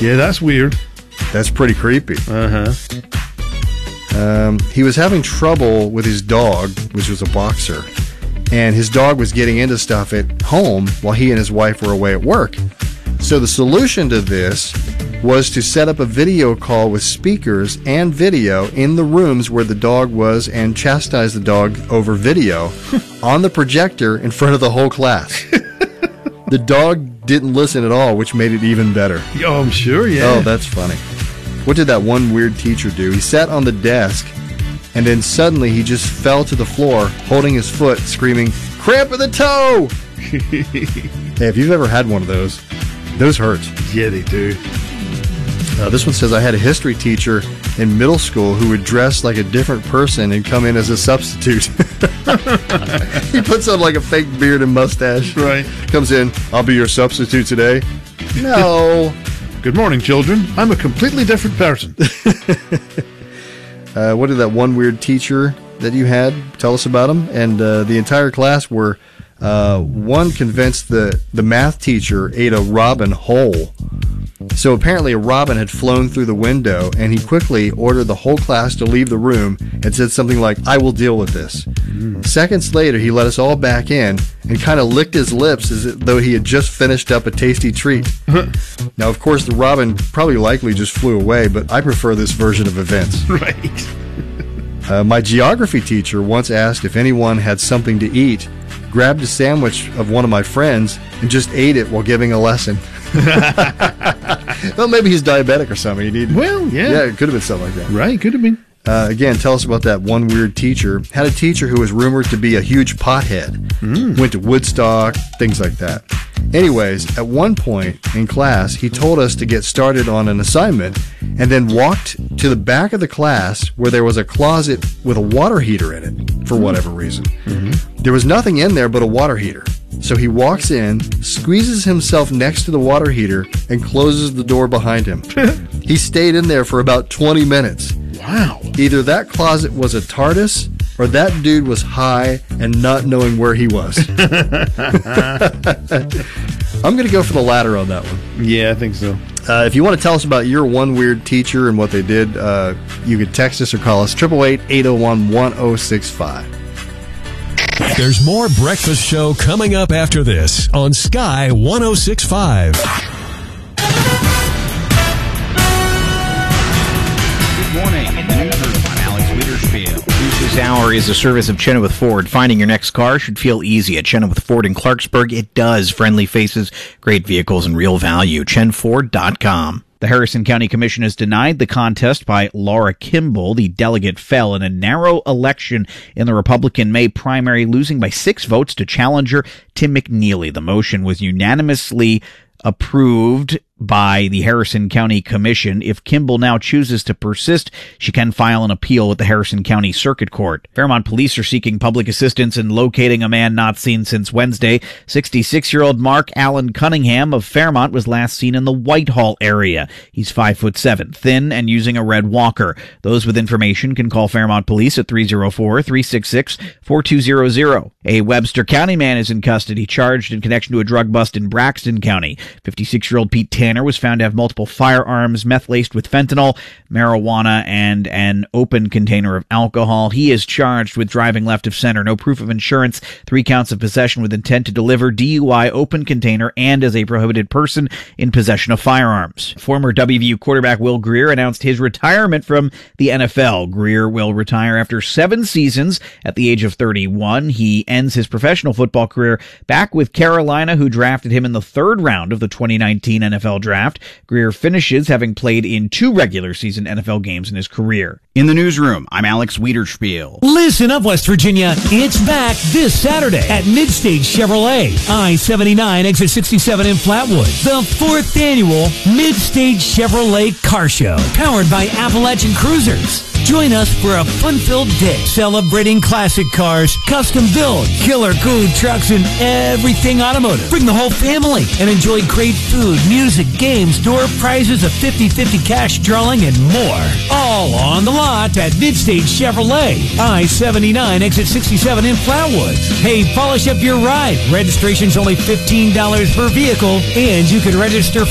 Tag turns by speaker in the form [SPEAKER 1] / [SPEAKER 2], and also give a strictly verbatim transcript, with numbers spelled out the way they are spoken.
[SPEAKER 1] Yeah, that's weird.
[SPEAKER 2] That's pretty creepy.
[SPEAKER 1] Uh-huh.
[SPEAKER 2] Um, he was having trouble with his dog, which was a boxer, and his dog was getting into stuff at home while he and his wife were away at work. So the solution to this was to set up a video call with speakers and video in the rooms where the dog was and chastise the dog over video on the projector in front of the whole class. The dog didn't listen at all, which made it even better.
[SPEAKER 1] Oh, I'm sure, yeah.
[SPEAKER 2] Oh, that's funny. What did that one weird teacher do? He sat on the desk, and then suddenly he just fell to the floor, holding his foot, screaming, "Cramp in the toe!" Hey, if you've ever had one of those, those hurt.
[SPEAKER 1] Yeah, they do.
[SPEAKER 2] Uh, this one says, I had a history teacher in middle school who would dress like a different person and come in as a substitute. He puts on like a fake beard and mustache.
[SPEAKER 1] Right.
[SPEAKER 2] Comes in, "I'll be your substitute today." No.
[SPEAKER 1] Good morning, children. I'm a completely different person.
[SPEAKER 2] uh, what did that one weird teacher that you had? Tell us about him. And uh, the entire class were, uh, one convinced the, the math teacher ate a robin whole. So apparently a robin had flown through the window, and he quickly ordered the whole class to leave the room and said something like, "I will deal with this." Mm. Seconds later, he let us all back in and kind of licked his lips as though he had just finished up a tasty treat. Now, of course, the robin probably likely just flew away, but I prefer this version of events.
[SPEAKER 1] Right.
[SPEAKER 2] Uh, my geography teacher once asked if anyone had something to eat, grabbed a sandwich of one of my friends, and just ate it while giving a lesson. Well, maybe he's diabetic or something. He needed,
[SPEAKER 1] well, yeah.
[SPEAKER 2] Yeah, it could have been something like that.
[SPEAKER 1] Right, could have been.
[SPEAKER 2] Uh, again, tell us about that one weird teacher. Had a teacher who was rumored to be a huge pothead. Mm. Went to Woodstock, things like that. Anyways, at one point in class, he told us to get started on an assignment and then walked to the back of the class where there was a closet with a water heater in it for whatever reason. Mm-hmm. There was nothing in there but a water heater. So he walks in, squeezes himself next to the water heater, and closes the door behind him. He stayed in there for about twenty minutes.
[SPEAKER 1] Wow.
[SPEAKER 2] Either that closet was a TARDIS, or that dude was high and not knowing where he was. I'm going to go for the latter on that one.
[SPEAKER 1] Yeah, I think so.
[SPEAKER 2] Uh, if you want to tell us about your one weird teacher and what they did, uh, you could text us or call us, eight eight eight, eight oh one, one oh six five.
[SPEAKER 3] There's more Breakfast Show coming up after this on Sky one oh six point five.
[SPEAKER 4] Good morning. In the newsroom, I'm Alex Wiederspiel. News this hour is a service of Chenoweth Ford. Finding your next car should feel easy at Chenoweth Ford in Clarksburg. It does. Friendly faces, great vehicles, and real value. chen ford dot com. The Harrison County Commission has denied the contest by Laura Kimball. The delegate fell in a narrow election in the Republican May primary, losing by six votes to challenger Tim McNeely. The motion was unanimously approved by the Harrison County Commission. If Kimball now chooses to persist, she can file an appeal with the Harrison County Circuit Court. Fairmont police are seeking public assistance in locating a man not seen since Wednesday. sixty-six-year-old Mark Allen Cunningham of Fairmont was last seen in the Whitehall area. He's five foot seven, thin, and using a red walker. Those with information can call Fairmont Police at three oh four, three six six, four two zero zero. A Webster County man is in custody, charged in connection to a drug bust in Braxton County. fifty-six-year-old Pete Tanner was found to have multiple firearms, meth laced with fentanyl, marijuana, and an open container of alcohol. He is charged with driving left of center, no proof of insurance, three counts of possession with intent to deliver, D U I, open container, and as a prohibited person in possession of firearms. Former W V U quarterback Will Grier announced his retirement from the N F L. Grier will retire after seven seasons at the age of thirty-one. He ends his professional football career back with Carolina, who drafted him in the third round of the twenty nineteen N F L draft. Grier finishes having played in two regular season N F L games in his career. In the newsroom, I'm Alex Wiederspiel.
[SPEAKER 5] Listen up, West Virginia. It's back this Saturday at Midstage Chevrolet, I seventy-nine, exit sixty-seven in Flatwood. The fourth annual Midstage Chevrolet Car Show, powered by Appalachian Cruisers. Join us for a fun-filled day celebrating classic cars, custom build, killer cool trucks, and everything automotive. Bring the whole family and enjoy great food, music, games, door prizes, a fifty-fifty cash drawing, and more. All on the lot at Midstage Chevrolet, I seventy-nine, exit sixty-seven in Flatwoods. Hey, polish up your ride. Registration's only fifteen dollars per vehicle, and you can register